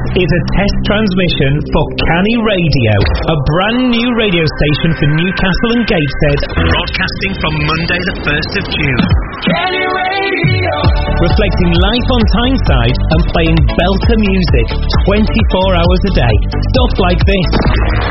is a test transmission for Canny Radio, a brand new radio station for Newcastle and Gateshead, broadcasting from Monday the 1st of June. Canny Radio! Reflecting life on Tyneside and playing belter music 24 hours a day. Stuff like this.